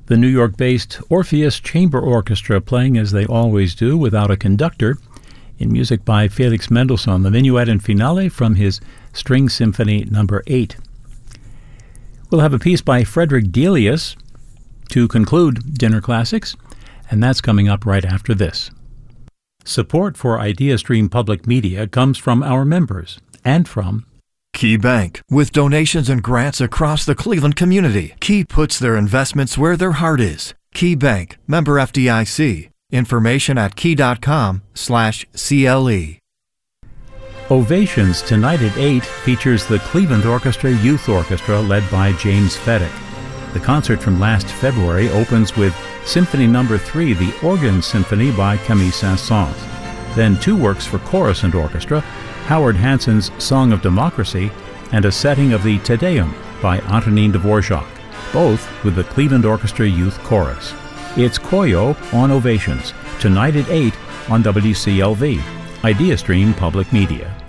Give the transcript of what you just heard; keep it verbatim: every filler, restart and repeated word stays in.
The New York-based Orpheus Chamber Orchestra playing as they always do without a conductor, in music by Felix Mendelssohn, the Minuet and Finale from his String Symphony number eight. We'll have a piece by Frederick Delius to conclude Dinner Classics, and that's coming up right after this. Support for IdeaStream Public Media comes from our members and from Key Bank. With donations and grants across the Cleveland community, Key puts their investments where their heart is. Key Bank, member F D I C. Information at key.com slash CLE. Ovations tonight at eight features the Cleveland Orchestra Youth Orchestra led by James Fedek. The concert from last February opens with Symphony Number three, the Organ Symphony by Camille Saint-Saëns. Then two works for chorus and orchestra, Howard Hanson's Song of Democracy and a setting of the Te Deum by Antonin Dvorak, both with the Cleveland Orchestra Youth Chorus. It's Koyo on Ovations, tonight at eight on W C L V, IdeaStream Public Media.